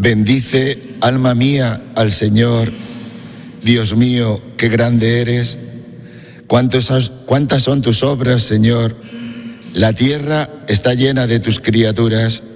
Bendice, alma mía, al Señor. Dios mío, qué grande eres. Cuántas son tus obras, Señor. La tierra está llena de tus criaturas.